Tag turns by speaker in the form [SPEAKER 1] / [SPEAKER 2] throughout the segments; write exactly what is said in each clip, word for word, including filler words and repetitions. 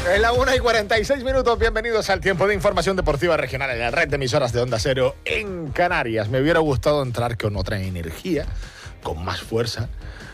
[SPEAKER 1] En la una y cuarenta y seis minutos, bienvenidos al tiempo de información deportiva regional en la red de emisoras de Onda Cero en Canarias. Me hubiera gustado entrar con otra energía, con más fuerza,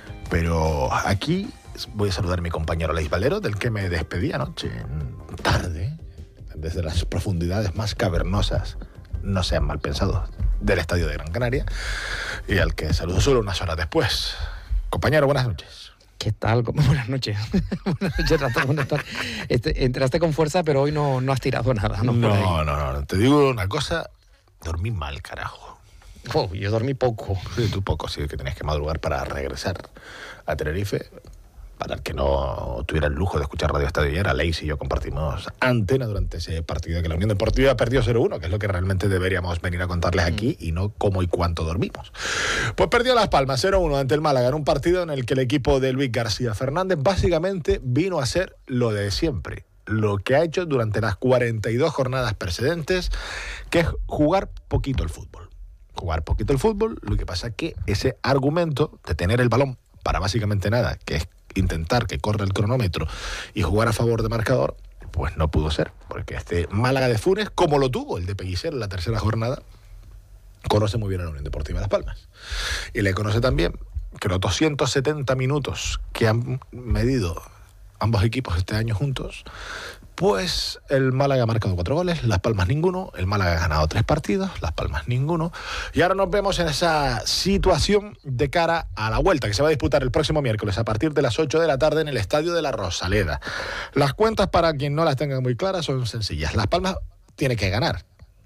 [SPEAKER 1] pero aquí voy a saludar a mi compañero Leis Valero, del que me despedí anoche, tarde, desde las profundidades más cavernosas, no sean mal pensados, del estadio de Gran Canaria, y al que saludo solo unas horas después. Compañero, buenas noches.
[SPEAKER 2] ¿Qué tal? Buenas noches. Buenas noches, Rato. Buenas tardes. Este, entraste con fuerza, pero hoy no, no has tirado nada. No,
[SPEAKER 1] no, no, no. Te digo una cosa, dormí mal, carajo.
[SPEAKER 2] Oh, yo dormí poco.
[SPEAKER 1] Sí, tú poco, sí, que tenías que madrugar para regresar a Tenerife. Para el que no tuviera el lujo de escuchar Radio Estadio ayer, Leis y yo compartimos antena durante ese partido que la Unión Deportiva perdió cero uno, que es lo que realmente deberíamos venir a contarles aquí, y no cómo y cuánto dormimos. Pues perdió Las Palmas cero uno ante el Málaga en un partido en el que el equipo de Luis García Fernández básicamente vino a hacer lo de siempre, lo que ha hecho durante las cuarenta y dos jornadas precedentes, que es jugar poquito el fútbol. Jugar poquito el fútbol, lo que pasa es que ese argumento de tener el balón para básicamente nada, que es intentar que corra el cronómetro y jugar a favor de marcador, pues no pudo ser, porque este Málaga de Funes, como lo tuvo el de Pellicer en la tercera jornada, conoce muy bien a la Unión Deportiva Las Palmas, y le conoce también que los doscientos setenta minutos que han medido ambos equipos este año juntos, pues el Málaga ha marcado cuatro goles, Las Palmas ninguno, el Málaga ha ganado tres partidos, Las Palmas ninguno, y ahora nos vemos en esa situación de cara a la vuelta que se va a disputar el próximo miércoles a partir de las ocho de la tarde en el Estadio de la Rosaleda. Las cuentas, para quien no las tenga muy claras, son sencillas. Las Palmas tiene que ganar,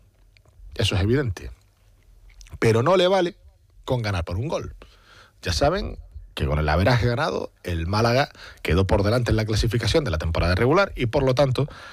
[SPEAKER 1] eso es evidente, pero no le vale con ganar por un gol. Ya saben que con el averaje ganado, el Málaga quedó por delante en la clasificación de la temporada regular y por lo tanto